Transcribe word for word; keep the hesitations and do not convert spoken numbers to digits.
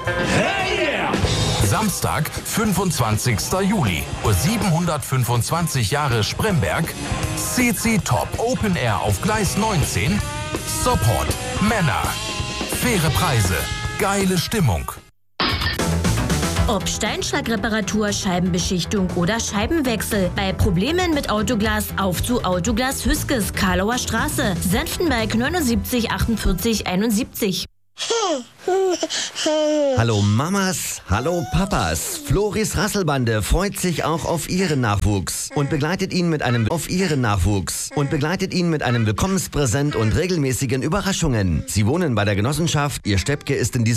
Hey yeah! Samstag, fünfundzwanzigster Juli, siebenhundertfünfundzwanzig Jahre Spremberg, C C Top Open Air auf Gleis neunzehn, Support Männer, faire Preise, geile Stimmung. Ob Steinschlagreparatur, Scheibenbeschichtung oder Scheibenwechsel. Bei Problemen mit Autoglas auf zu Autoglas Hüskes, Karlauer Straße, Senftenberg neunundsiebzig achtundvierzig einundsiebzig. Hallo Mamas, hallo Papas. Floris Rasselbande freut sich auch auf ihren Nachwuchs und begleitet ihn mit einem auf ihren Nachwuchs und begleitet ihn mit einem Willkommenspräsent und regelmäßigen Überraschungen. Sie wohnen bei der Genossenschaft. Ihr Steppke ist in diesem